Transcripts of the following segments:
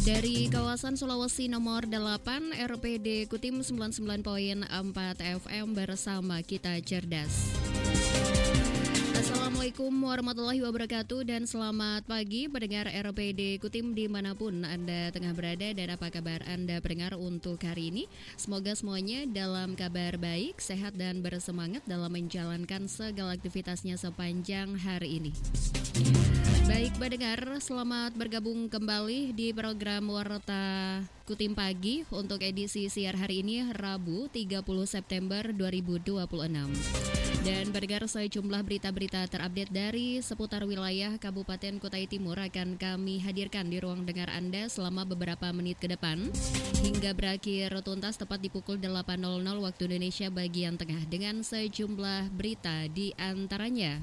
Dari kawasan Sulawesi nomor 8, RPD Kutim 99.4 FM bersama kita cerdas. Assalamualaikum warahmatullahi wabarakatuh dan selamat pagi pendengar RPD Kutim dimanapun Anda tengah berada dan apa kabar Anda pendengar untuk hari ini. Semoga semuanya dalam kabar baik, sehat dan bersemangat dalam menjalankan segala aktivitasnya sepanjang hari ini. Baik pendengar, selamat bergabung kembali di program Warta Kutim Pagi untuk edisi siar hari ini Rabu 30 September 2026. Dan pendengar, sejumlah berita-berita terupdate dari seputar wilayah Kabupaten Kutai Timur akan kami hadirkan di ruang dengar Anda selama beberapa menit ke depan hingga berakhir tuntas tepat di pukul 8.00 waktu Indonesia bagian tengah dengan sejumlah berita di antaranya.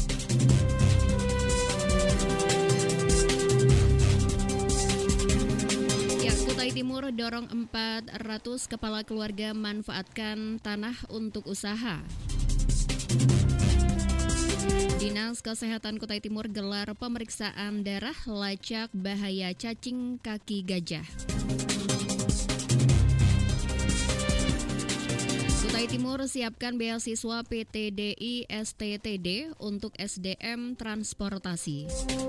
Kutai Timur dorong 400 kepala keluarga manfaatkan tanah untuk usaha. Dinas Kesehatan Kutai Timur gelar pemeriksaan darah lacak bahaya cacing kaki gajah. Kutai Timur siapkan beasiswa PTDI STTD untuk SDM transportasi.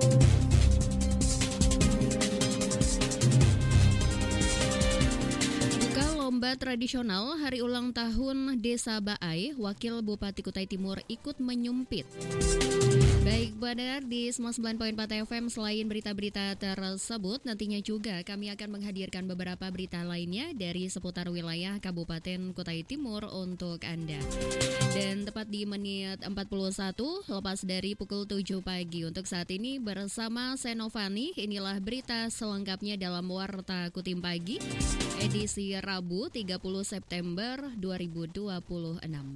Lomba tradisional hari ulang tahun Desa Baai, Wakil Bupati Kutai Timur ikut menyumpit. Baik, pendengar di 99.4 FM, selain berita-berita tersebut, nantinya juga kami akan menghadirkan beberapa berita lainnya dari seputar wilayah Kabupaten Kutai Timur untuk Anda. Dan tepat di menit 41, lepas dari pukul 7 pagi. Untuk saat ini bersama Senovani, inilah berita selengkapnya dalam Warta Kutim Pagi, edisi Rabu 30 September 2026.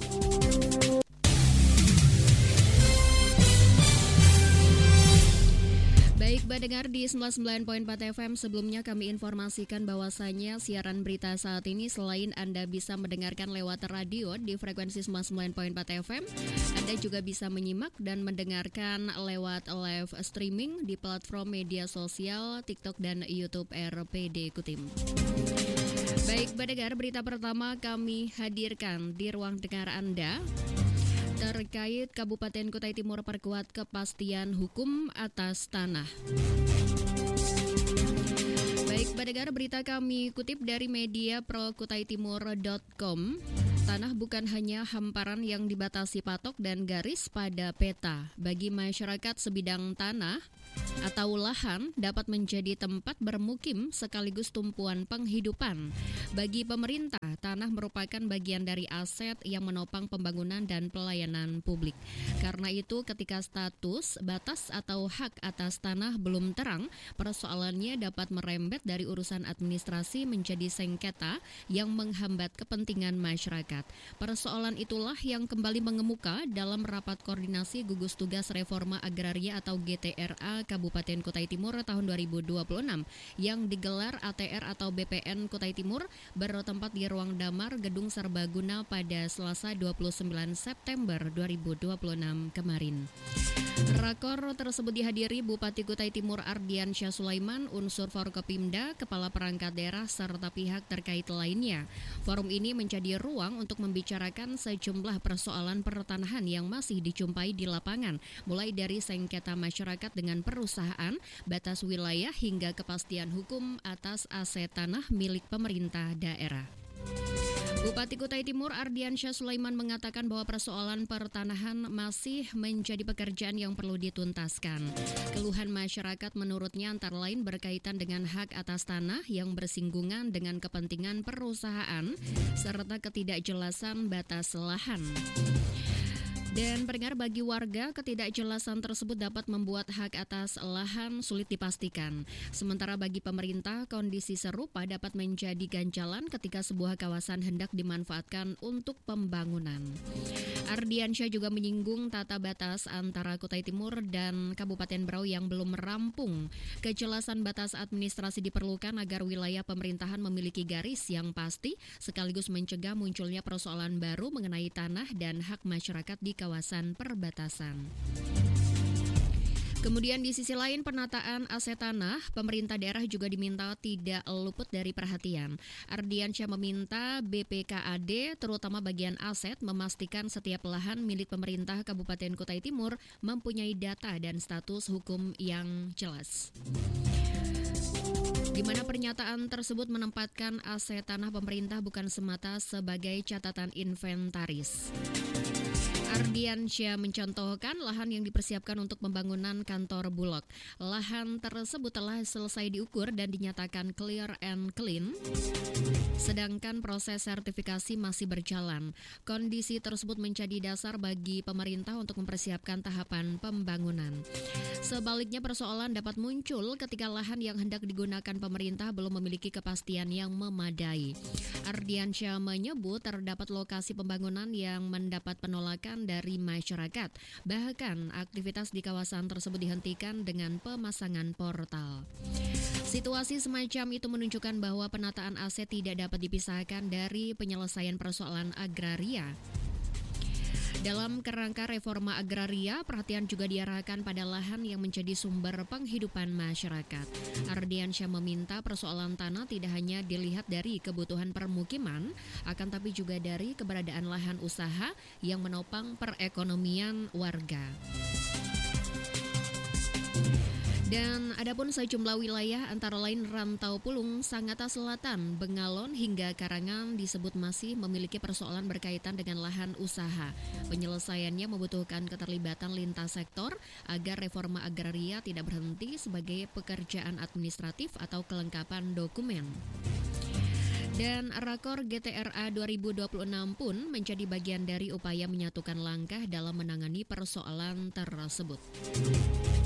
Baik, pendengar di 99.4 FM, sebelumnya kami informasikan bahwasanya siaran berita saat ini selain Anda bisa mendengarkan lewat radio di frekuensi 99.4 FM, Anda juga bisa menyimak dan mendengarkan lewat live streaming di platform media sosial TikTok dan YouTube RPD Kutim. Baik, pendengar, berita pertama kami hadirkan di ruang dengar Anda terkait Kabupaten Kutai Timur perkuat kepastian hukum atas tanah. Baik, pendengar, berita kami kutip dari media prokutaitimur.com. Tanah bukan hanya hamparan yang dibatasi patok dan garis pada peta. Bagi masyarakat, sebidang tanah atau lahan dapat menjadi tempat bermukim sekaligus tumpuan penghidupan. Bagi pemerintah, tanah merupakan bagian dari aset yang menopang pembangunan dan pelayanan publik. Karena itu, ketika status, batas atau hak atas tanah belum terang, persoalannya dapat merembet dari urusan administrasi menjadi sengketa yang menghambat kepentingan masyarakat. Persoalan itulah yang kembali mengemuka dalam rapat koordinasi gugus tugas reforma agraria atau GTRA Kabupaten Kutai Timur tahun 2026 yang digelar ATR atau BPN Kutai Timur bertempat di Ruang Damar Gedung Serbaguna pada Selasa 29 September 2026 kemarin. Rakor tersebut dihadiri Bupati Kutai Timur Ardiansyah Sulaiman, unsur Forkopimda, Kepala Perangkat Daerah, serta pihak terkait lainnya. Forum ini menjadi ruang untuk membicarakan sejumlah persoalan pertanahan yang masih dijumpai di lapangan, mulai dari sengketa masyarakat dengan perusahaan, batas wilayah, hingga kepastian hukum atas aset tanah milik pemerintah daerah. Bupati Kutai Timur Ardiansyah Sulaiman mengatakan bahwa persoalan pertanahan masih menjadi pekerjaan yang perlu dituntaskan. Keluhan masyarakat menurutnya antara lain berkaitan dengan hak atas tanah yang bersinggungan dengan kepentingan perusahaan serta ketidakjelasan batas lahan. Dan pendengar, bagi warga, ketidakjelasan tersebut dapat membuat hak atas lahan sulit dipastikan. Sementara bagi pemerintah, kondisi serupa dapat menjadi ganjalan ketika sebuah kawasan hendak dimanfaatkan untuk pembangunan. Ardiansyah juga menyinggung tata batas antara Kutai Timur dan Kabupaten Berau yang belum rampung. Kejelasan batas administrasi diperlukan agar wilayah pemerintahan memiliki garis yang pasti, sekaligus mencegah munculnya persoalan baru mengenai tanah dan hak masyarakat di kawasan perbatasan. Kemudian di sisi lain penataan aset tanah, pemerintah daerah juga diminta tidak luput dari perhatian. Ardiansyah meminta BPKAD, terutama bagian aset, memastikan setiap lahan milik pemerintah Kabupaten Kutai Timur mempunyai data dan status hukum yang jelas. Di mana pernyataan tersebut menempatkan aset tanah pemerintah bukan semata sebagai catatan inventaris. Ardiansyah mencontohkan lahan yang dipersiapkan untuk pembangunan kantor Bulog. Lahan tersebut telah selesai diukur dan dinyatakan clear and clean, sedangkan proses sertifikasi masih berjalan. Kondisi tersebut menjadi dasar bagi pemerintah untuk mempersiapkan tahapan pembangunan. Sebaliknya persoalan dapat muncul ketika lahan yang hendak digunakan pemerintah belum memiliki kepastian yang memadai. Ardiansyah menyebut terdapat lokasi pembangunan yang mendapat penolakan dari masyarakat. Bahkan aktivitas di kawasan tersebut dihentikan dengan pemasangan portal. Situasi semacam itu menunjukkan bahwa penataan aset tidak dapat dipisahkan dari penyelesaian persoalan agraria. Dalam kerangka reforma agraria, perhatian juga diarahkan pada lahan yang menjadi sumber penghidupan masyarakat. Ardiansyah meminta persoalan tanah tidak hanya dilihat dari kebutuhan permukiman, akan tapi juga dari keberadaan lahan usaha yang menopang perekonomian warga. Dan adapun sejumlah wilayah antara lain Rantau Pulung, Sangatta Selatan, Bengalon hingga Karangan disebut masih memiliki persoalan berkaitan dengan lahan usaha. Penyelesaiannya membutuhkan keterlibatan lintas sektor agar reforma agraria tidak berhenti sebagai pekerjaan administratif atau kelengkapan dokumen. Dan Rakor GTRA 2026 pun menjadi bagian dari upaya menyatukan langkah dalam menangani persoalan tersebut.